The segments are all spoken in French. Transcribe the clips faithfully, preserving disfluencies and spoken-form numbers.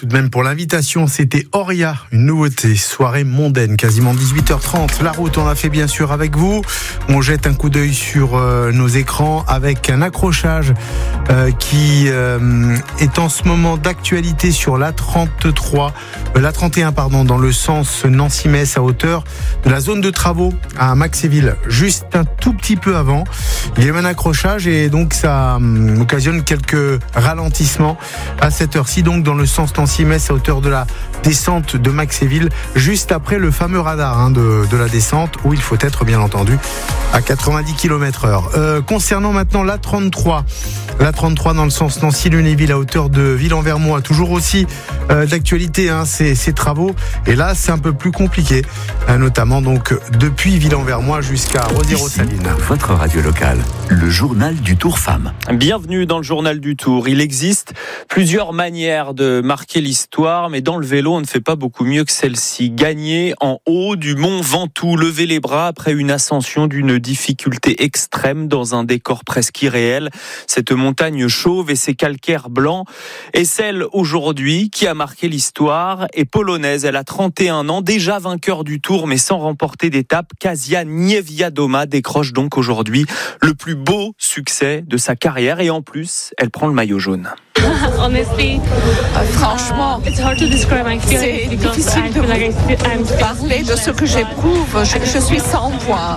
tout de même pour l'invitation. C'était Oria, une nouveauté, soirée mondaine, quasiment dix-huit heures trente. La route, on l'a fait bien sûr avec vous. On jette un coup d'œil sur euh, nos écrans avec un accrochage euh, qui euh, est en ce moment d'actualité sur l'A trente-trois, euh, l'A trente et un pardon, dans le sens Nancy-Metz à hauteur de la zone de travaux à Maxéville, juste un tout petit peu avant. Il y a eu un accrochage et donc ça euh, occasionne quelques ralentissements à cette heure-ci, donc dans le sens Nancy-Metz à hauteur de la descente de Maxéville, juste après le fameux radar hein, de, de la descente où il faut être bien entendu à quatre-vingt-dix kilomètres heure. Euh, concernant maintenant l'A trente-trois, l'A trente-trois dans le sens Nancy-Lunéville à hauteur de Ville-en-Vermois, toujours aussi euh, d'actualité hein, ces, ces travaux, et là c'est un peu plus compliqué, hein, notamment donc depuis Ville-en-Vermois jusqu'à Rosières-aux-Salines. Votre radio locale, le journal du Tour Femmes. Bienvenue dans le journal du Tour. Il existe plusieurs manières de marquer l'histoire, mais dans le vélo, on ne fait pas beaucoup mieux que celle-ci. Gagner en haut du mont Ventoux, lever les bras après une ascension d'une difficulté extrême dans un décor presque irréel. Cette montagne chauve et ses calcaires blancs est celle aujourd'hui qui a marqué l'histoire et polonaise. Elle a trente et un ans, déjà vainqueur du Tour, mais sans remporter d'étape. Kasia Niewiadoma décroche donc aujourd'hui le plus beau succès de sa carrière et en plus, elle prend le maillot jaune. Honestly, euh, franchement, uh, c'est difficile de parler de ce que j'éprouve. Je, je suis sans voix.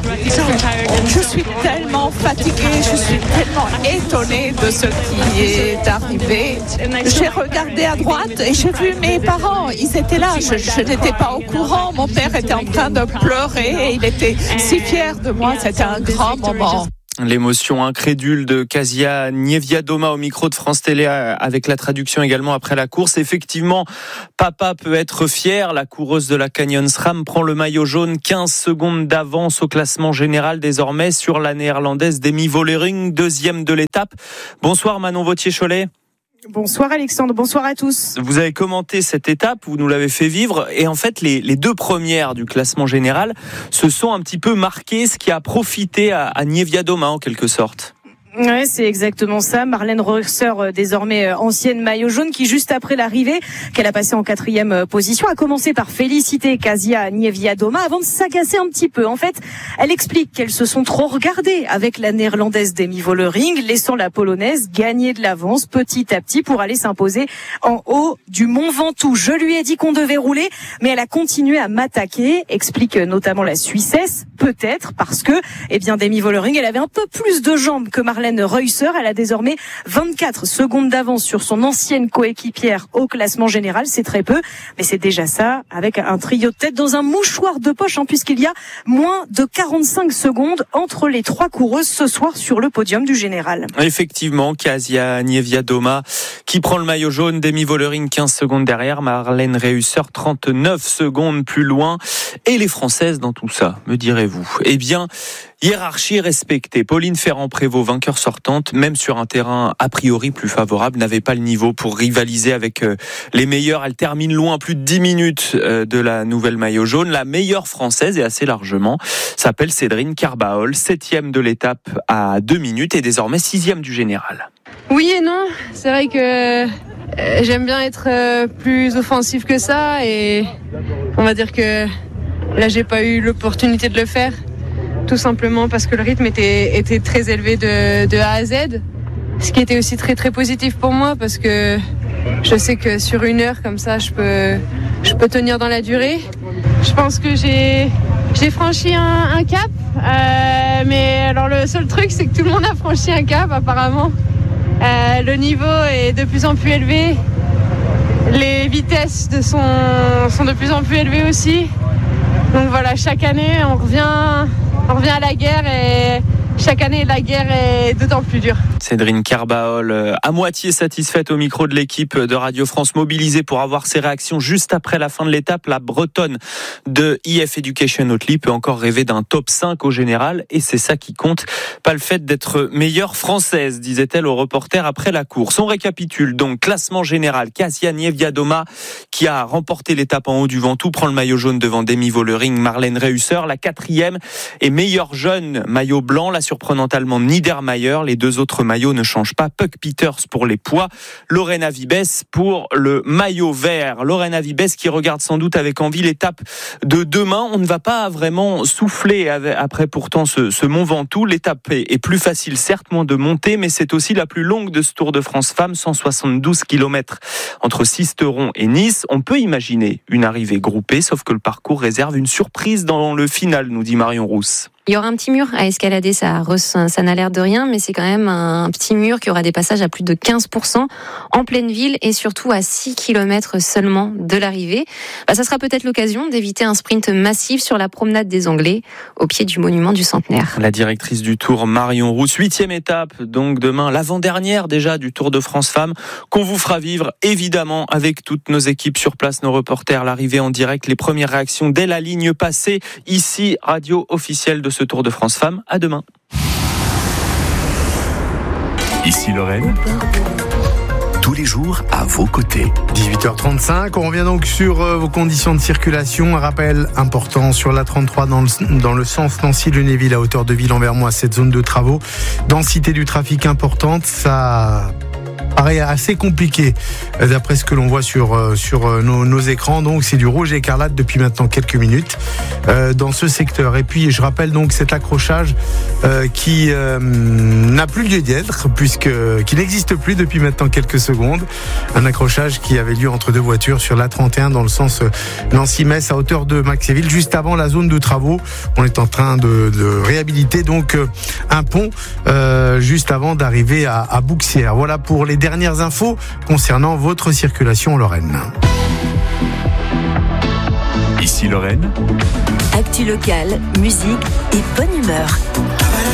Je suis tellement fatiguée, je suis tellement étonnée de ce qui est arrivé. J'ai regardé à droite et j'ai vu mes parents. Ils étaient là. Je, je n'étais pas au courant. Mon père était en train de pleurer et il était si fier de moi. C'était un grand moment. L'émotion incrédule de Kasia Niewiadoma au micro de France Télé avec la traduction également après la course. Effectivement, papa peut être fier. La coureuse de la Canyon SRAM prend le maillot jaune, quinze secondes d'avance au classement général désormais sur la néerlandaise Demi Vollering, deuxième de l'étape. Bonsoir Manon Vauthier-Cholet. Bonsoir Alexandre, bonsoir à tous. Vous avez commenté cette étape, vous nous l'avez fait vivre, et en fait les, les deux premières du classement général se sont un petit peu marquées, ce qui a profité à, à Niewiadoma en quelque sorte. Ouais, c'est exactement ça. Marlène Reusser, désormais ancienne maillot jaune, qui juste après l'arrivée, qu'elle a passé en quatrième position, a commencé par féliciter Kasia Niewiadoma avant de s'agacer un petit peu. En fait, elle explique qu'elles se sont trop regardées avec la néerlandaise Demi Vollering, laissant la polonaise gagner de l'avance petit à petit pour aller s'imposer en haut du mont Ventoux. Je lui ai dit qu'on devait rouler, mais elle a continué à m'attaquer, explique notamment la Suissesse, peut-être parce que, eh bien, Demi Vollering, elle avait un peu plus de jambes que Marlène Reusser. Elle a désormais vingt-quatre secondes d'avance sur son ancienne coéquipière au classement général. C'est très peu, mais c'est déjà ça, avec un trio de tête dans un mouchoir de poche, hein, puisqu'il y a moins de quarante-cinq secondes entre les trois coureuses ce soir sur le podium du général. Effectivement, Kasia Niewiadoma qui prend le maillot jaune, Demi Vollering quinze secondes derrière, Marlène Reusser trente-neuf secondes plus loin. Et les Françaises dans tout ça, me direz-vous? Eh bien, hiérarchie respectée. Pauline Ferrand-Prévot, vainqueur sortante, même sur un terrain a priori plus favorable, n'avait pas le niveau pour rivaliser avec euh, les meilleurs. Elle termine loin, plus de dix minutes euh, de la nouvelle maillot jaune. La meilleure française, et assez largement, s'appelle Cédrine Carbaol, septième de l'étape à deux minutes et désormais sixième du général. Oui et non, c'est vrai que euh, j'aime bien être euh, plus offensif que ça et on va dire que là j'ai pas eu l'opportunité de le faire. Tout simplement parce que le rythme était, était très élevé de, de A à Z, ce qui était aussi très très positif pour moi parce que je sais que sur une heure comme ça je peux, je peux tenir dans la durée. Je pense que j'ai, j'ai franchi un, un cap, euh, mais alors le seul truc c'est que tout le monde a franchi un cap apparemment. Euh, le niveau est de plus en plus élevé, les vitesses de sont, sont de plus en plus élevées aussi. Donc voilà, chaque année on revient... On revient à la guerre et chaque année la guerre est d'autant plus dure. Cédrine Carbaol, à moitié satisfaite au micro de l'équipe de Radio France, mobilisée pour avoir ses réactions juste après la fin de l'étape. La Bretonne de I F Education Hotely peut encore rêver d'un top cinq au général et c'est ça qui compte. Pas le fait d'être meilleure française, disait-elle au reporter après la course. On récapitule donc classement général. Kasia Niewiadoma qui a remporté l'étape en haut du Ventoux prend le maillot jaune devant Demi Vollering, Marlène Reusser. La quatrième et meilleure jeune maillot blanc. La surprenante allemande Niedermayer. Les deux autres maillots ne changent pas. Puck Peters pour les poids, Lorena Vibes pour le maillot vert. Lorena Vibes qui regarde sans doute avec envie l'étape de demain. On ne va pas vraiment souffler après pourtant ce, ce Mont Ventoux. L'étape est, est plus facile, certes, moins de montée, mais c'est aussi la plus longue de ce Tour de France Femmes, cent soixante-douze kilomètres entre Sisteron et Nice. On peut imaginer une arrivée groupée, sauf que le parcours réserve une surprise dans le final, nous dit Marion Rousse. Il y aura un petit mur à escalader, ça, ça n'a l'air de rien, mais c'est quand même un petit mur qui aura des passages à plus de quinze pour cent en pleine ville et surtout à six kilomètres seulement de l'arrivée. Bah, ça sera peut-être l'occasion d'éviter un sprint massif sur la promenade des Anglais, au pied du monument du centenaire. La directrice du Tour, Marion Rousse, huitième étape, donc demain, l'avant-dernière déjà du Tour de France Femmes, qu'on vous fera vivre évidemment avec toutes nos équipes sur place, nos reporters, l'arrivée en direct, les premières réactions dès la ligne passée, ici, radio officielle de ce Tour de France Femmes. À demain. Ici Lorraine, tous les jours à vos côtés. dix-huit heures trente-cinq, on revient donc sur euh, vos conditions de circulation. Un rappel important sur la trente-trois dans le, dans le sens Nancy-Lunéville à hauteur de Ville-en-Vermois, cette zone de travaux. Densité du trafic importante, ça paraît assez compliqué d'après ce que l'on voit sur, sur nos, nos écrans. Donc c'est du rouge écarlate depuis maintenant quelques minutes euh, dans ce secteur. Et puis je rappelle donc cet accrochage euh, qui euh, n'a plus lieu d'être puisque qui n'existe plus depuis maintenant quelques secondes. Un accrochage qui avait lieu entre deux voitures sur l'A trente et un dans le sens Nancy-Metz à hauteur de Maxéville, juste avant la zone de travaux. On est en train de, de réhabiliter donc un pont euh, juste avant d'arriver à, à Bouxières. Voilà pour les dernières infos concernant votre circulation en Lorraine. Ici Lorraine, actu locale, musique et bonne humeur.